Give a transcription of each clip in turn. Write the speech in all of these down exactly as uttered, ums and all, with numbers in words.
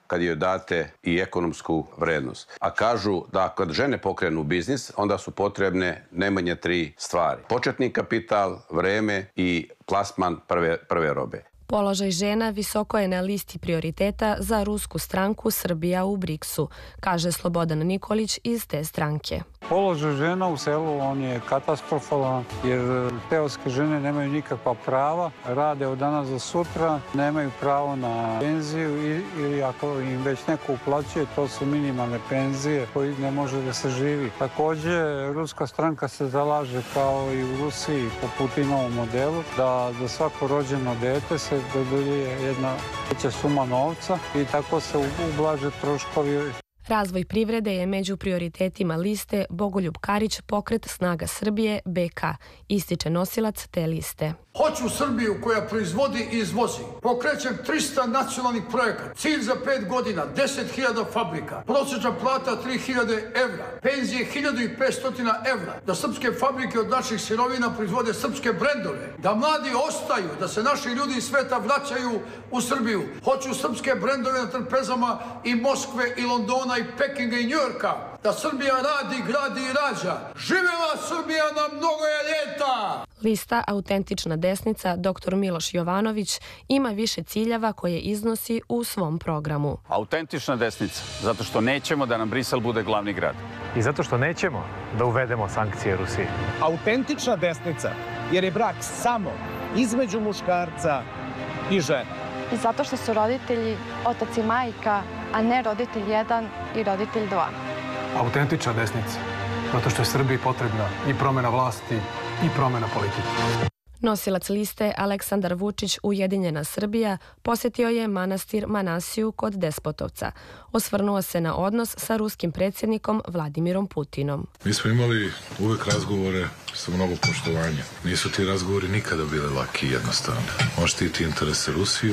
kad joj date i ekonomsku vrednost. A kažu da kad žene pokrenu biznis, onda su potrebne najmanje tri stvari. Početni kapital, vreme i plasman prve, prve robe. Položaj žena visoko je na listi prioriteta za rusku stranku Srbija u briksu, kaže Slobodan Nikolić iz te stranke. Položaj žena u selu on je katastrofalan jer seoske žene nemaju nikakva prava, rade od danas do sutra, nemaju pravo na penziju ili ako im već neko uplaćuje, to su minimalne penzije koji ne može da se živi. Također, ruska stranka se zalaže kao i u Rusiji po Putinovom modelu da za svako rođeno dete se dodeljuje jedna veća suma novca i tako se ublaže troškovi. Razvoj privrede je među prioritetima liste Bogoljub Karić, Pokret snaga Srbije, B K, ističe nosilac te liste. Hoću Srbiju koja proizvodi i izvozi. Pokrećem trista nacionalnih projekata. Cilj za pet godina, deset hiljada fabrika. Prosječna plata tri hiljade evra. Penzije hiljadu petsto evra. Da srpske fabrike od naših sirovina proizvode srpske brendove. Da mladi ostaju, da se naši ljudi iz sveta vraćaju u Srbiju. Hoću srpske brendove na trpezama i Moskve i Londona i Pekinga i Njujorka. Da Srbija radi, gradi i rađa. Živela Srbija na mnogo je ljeta! Lista Autentična desnica dr Miloš Jovanović ima više ciljeva koje iznosi u svom programu. Autentična desnica, zato što nećemo da nam Brisel bude glavni grad. I zato što nećemo da uvedemo sankcije Rusiji. Autentična desnica, jer je brak samo između muškarca i žene. I zato što su roditelji otac i majka, a ne roditelj jedan i roditelj dva. Autentična desnica, zato što je Srbiji potrebna i promjena vlasti i promjena politike. Nosilac liste Aleksandar Vučić Ujedinjena Srbija posjetio je manastir Manasiju kod Despotovca. Osvrnuo se na odnos sa ruskim predsjednikom Vladimirom Putinom. Mi smo imali uvek razgovore sa mnogo poštovanja. Nisu ti razgovori nikada bili laki i jednostavni. On štiti interese Rusije,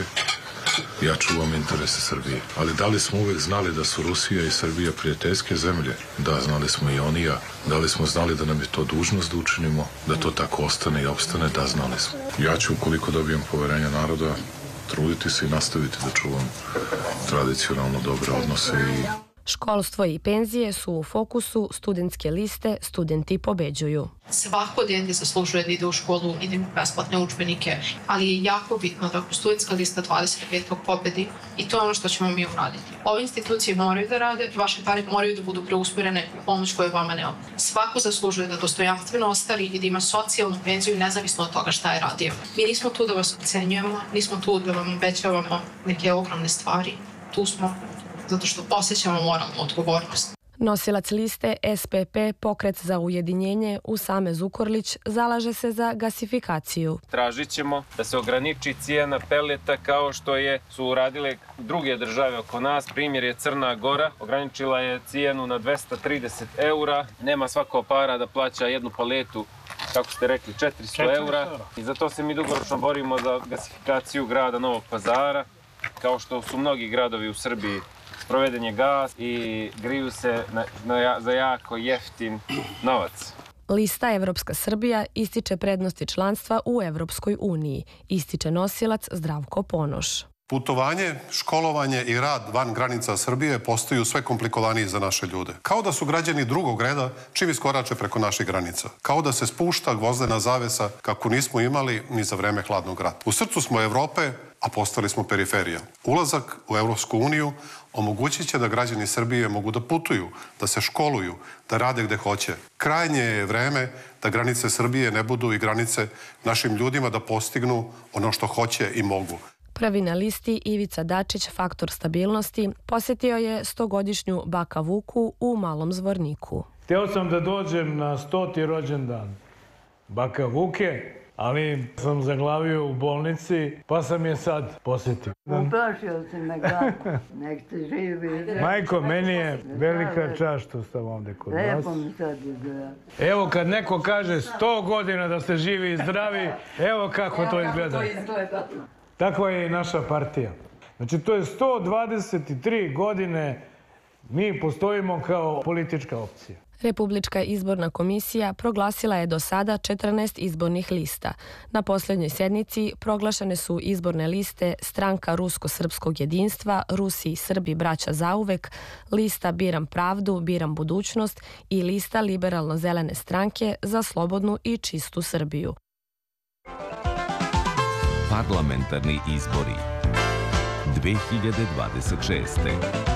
ja čuvam interese Srbije. Ali da li smo uvek znali da su Rusija i Srbija prijateljske zemlje? Da, znali smo i on i ja. Da li smo znali da nam je to dužnost da učinimo, da to tako ostane i opstane? Da, znali smo. Ja ću, ukoliko dobijem poverenje naroda, truditi se i nastaviti da čuvam tradicionalno dobre odnose i... Školstvo i penzije su u fokusu studentske liste Studenti pobeđuju. Svako dete zaslužuje da ide u školu i da ima besplatne udžbenike, ali je jako bitno da studentska lista dvadeset petog pobedi i to je ono što ćemo mi uraditi. Ove institucije moraju da rade, vaše pare moraju da budu preusmjerene u pomoć koju je vama neophodna. Svako zaslužuje da dostojanstveno ostari i da ima socijalnu penziju nezavisno od toga šta je radio. Mi nismo tu da vas ocenjujemo, nismo tu da vam obećavamo neke ogromne stvari. Tu smo zato što posjećamo moralnu odgovornost. Nosilac liste S P P Pokret za ujedinjenje Usame Zukorlić zalaže se za gasifikaciju. Tražit ćemo da se ograniči cijena peleta kao što je su uradile druge države oko nas. Primjer je Crna Gora. Ograničila je cijenu na dvesta trideset eura. Nema svako para da plaća jednu paletu, kako ste rekli, četiristo eura. I zato se mi dugoročno borimo za gasifikaciju grada Novog Pazara. Kao što su mnogi gradovi u Srbiji, proveden je gas i griju se na, na, za jako jeftin novac. Lista Evropska Srbija ističe prednosti članstva u Evropskoj uniji, ističe nosilac Zdravko Ponoš. Putovanje, školovanje i rad van granica Srbije postaju sve komplikovaniji za naše ljude. Kao da su građani drugog reda čim iskorače preko naših granica. Kao da se spušta gvozdena zavesa kako nismo imali ni za vreme hladnog rata. U srcu smo Evrope, a postali smo periferija. Ulazak u Evropsku uniju omogućit će da građani Srbije mogu da putuju, da se školuju, da rade gde hoće. Krajnje je vreme da granice Srbije ne budu i granice našim ljudima da postignu ono što hoće i mogu. Prvi na listi Ivica Dačić, faktor stabilnosti, posjetio je stogodišnju Baka Vuku u Malom Zvorniku. Hteo sam da dođem na stoti rođendan Baka Vuke, ali sam zaglavio u bolnici, pa sam je sad posjetio. Uplašio si me, kako? Nek te živi. Majko, meni je velika čast što sam ovdje kod vas. Lepo mi sad izgleda. Evo kad neko kaže sto godina da ste živi i zdravi, evo kako to izgleda. Takva je i naša partija. Znači, to je sto dvadeset tri godine Mi postojimo kao politička opcija. Republička izborna komisija proglasila je do sada četrnaest izbornih lista. Na posljednjoj sjednici proglašene su izborne liste Stranka Rusko-srpskog jedinstva, Rusi i Srbi braća zauvek, lista Biram pravdu, biram budućnost i lista Liberalno-zelene stranke za slobodnu i čistu Srbiju. Parlamentarni izbori dve hiljade dvadeset šeste.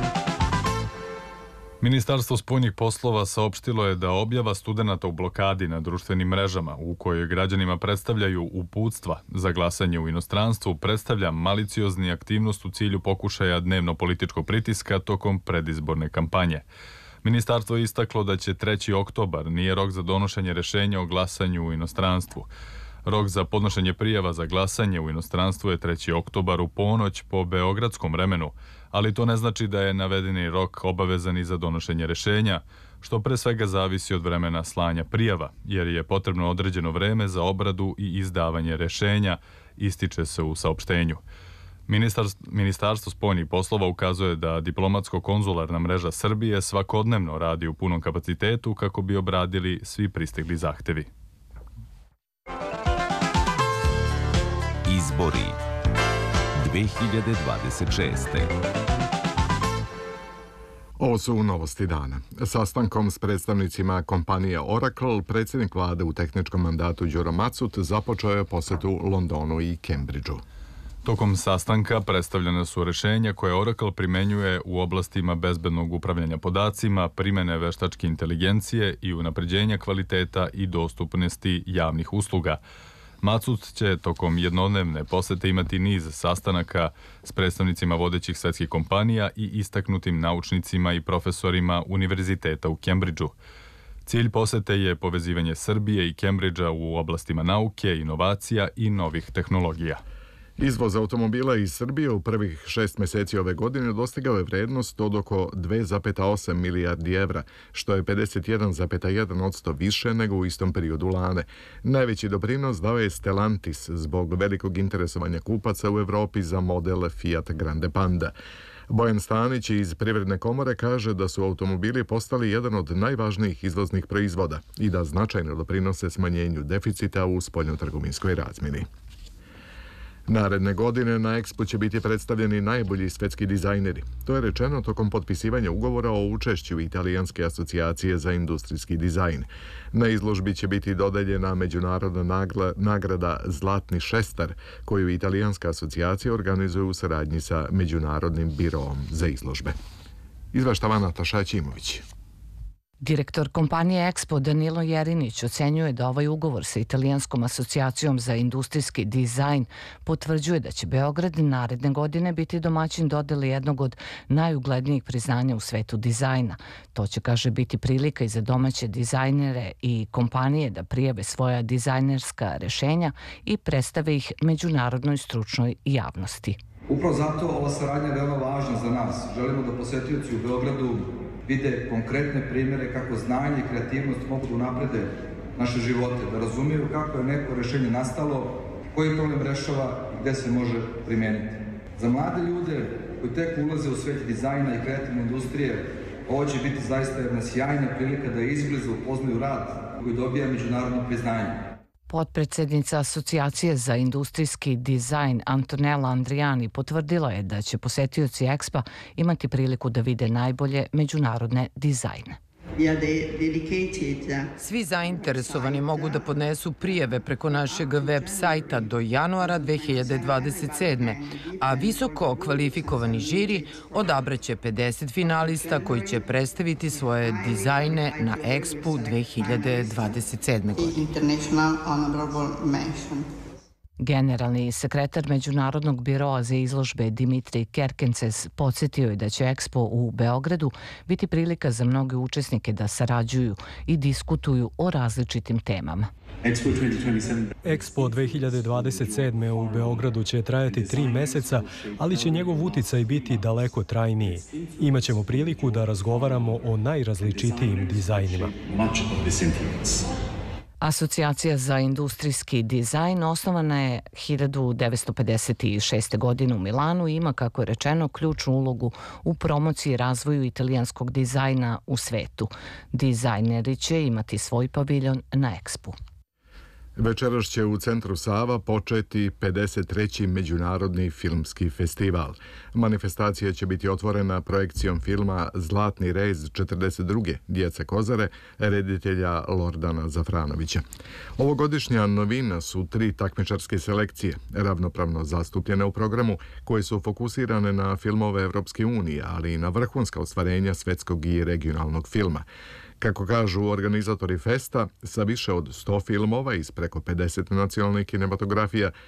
Ministarstvo spoljnih poslova saopštilo je da objava studenata u blokadi na društvenim mrežama u kojoj građanima predstavljaju uputstva za glasanje u inostranstvu predstavlja maliciozni aktivnost u cilju pokušaja dnevno-političkog pritiska tokom predizborne kampanje. Ministarstvo je istaklo da će treći oktobar nije rok za donošenje rešenja o glasanju u inostranstvu. Rok za podnošenje prijava za glasanje u inostranstvu je treći oktobar u ponoć po beogradskom vremenu, ali to ne znači da je navedeni rok obavezan i za donošenje rešenja, što pre svega zavisi od vremena slanja prijava, jer je potrebno određeno vreme za obradu i izdavanje rešenja, ističe se u saopštenju. Ministarstvo spoljnih poslova ukazuje da diplomatsko-konzularna mreža Srbije svakodnevno radi u punom kapacitetu kako bi obradili svi pristigli zahtevi. Izbori dve hiljade dvadeset šeste. Ovo su novosti dana. Sastankom s predstavnicima kompanije Oracle, predsjednik vlade u tehničkom mandatu Đuro Macut započeo je posetu Londonu i Cambridgeu. Tokom sastanka predstavljene su rešenja koje Oracle primenjuje u oblastima bezbednog upravljanja podacima, primene veštačke inteligencije i unapređenja kvaliteta i dostupnosti javnih usluga. Macut će tokom jednodnevne posete imati niz sastanaka s predstavnicima vodećih svetskih kompanija i istaknutim naučnicima i profesorima univerziteta u Cambridgeu. Cilj posete je povezivanje Srbije i Cambridgea u oblastima nauke, inovacija i novih tehnologija. Izvoz automobila iz Srbije u prvih šest meseci ove godine dostigao je vrednost od oko dve zarez osam milijardi evra, što je pedeset jedan zarez jedan posto više nego u istom periodu lane. Najveći doprinos dao je Stellantis zbog velikog interesovanja kupaca u Evropi za model Fiat Grande Panda. Bojan Stanić iz Privredne komore kaže da su automobili postali jedan od najvažnijih izvoznih proizvoda i da značajno doprinose smanjenju deficita u spoljnotrgovinskoj razmjeni. Naredne godine na Expo će biti predstavljeni najbolji svetski dizajneri. To je rečeno tokom potpisivanja ugovora o učešću Italijanske asocijacije za industrijski dizajn. Na izložbi će biti dodeljena međunarodna nagrada Zlatni šestar, koju Italijanska asocijacija organizuje u saradnji sa Međunarodnim biroom za izložbe. Izveštava Nataša Ćimović. Direktor kompanije Expo Danilo Jerinić ocenjuje da ovaj ugovor sa Italijanskom asocijacijom za industrijski dizajn potvrđuje da će Beograd naredne godine biti domaćin dodele jednog od najuglednijih priznanja u svetu dizajna. To će, kaže, biti prilika i za domaće dizajnere i kompanije da prijave svoja dizajnerska rešenja i predstave ih međunarodnoj stručnoj javnosti. Upravo zato ova saradnja je veoma važna za nas. Želimo da posetioci u Beogradu vide konkretne primjere kako znanje i kreativnost mogu da unaprede naše živote, da razumiju kako je neko rešenje nastalo, koji problem rešava i gde se može primijeniti. Za mlade ljude koji tek ulaze u svet dizajna i kreativne industrije, ovo će biti zaista jedna sjajna prilika da izbliza upoznaju rad koji dobija međunarodno priznanje. Potpredsednica Asocijacije za industrijski dizajn Antonella Andrijani potvrdila je da će posetioci Expa imati priliku da vide najbolje međunarodne dizajne. Svi zainteresovani mogu da podnesu prijeve preko našeg web sajta do januara dve hiljade dvadeset sedme. a visoko kvalifikovani žiri odabraće pedeset finalista koji će predstaviti svoje dizajne na Expo dve hiljade dvadeset sedme. godine. Generalni sekretar Međunarodnog biroa za izložbe Dimitri Kerkences podsjetio je da će Expo u Beogradu biti prilika za mnoge učesnike da sarađuju i diskutuju o različitim temama. Expo dve hiljade dvadeset sedme u Beogradu će trajati tri meseca, ali će njegov uticaj biti daleko trajniji. Imaćemo priliku da razgovaramo o najrazličitijim dizajnima. Asocijacija za industrijski dizajn osnovana je hiljadu devetsto pedeset šeste. godine u Milanu i ima, kako je rečeno, ključnu ulogu u promociji i razvoju italijanskog dizajna u svetu. Dizajneri će imati svoj paviljon na Expu. Večeras će u centru Sava početi pedeset treći Međunarodni filmski festival. Manifestacija će biti otvorena projekcijom filma Zlatni rez četrdeset druge Djece Kozare, reditelja Lordana Zafranovića. Ovogodišnja novina su tri takmičarske selekcije, ravnopravno zastupljene u programu, koje su fokusirane na filmove Evropske unije, ali i na vrhunska ostvarenja svetskog i regionalnog filma. Kako kažu organizatori festa, sa više od sto filmova iz preko pedeset nacionalnih kinematografija,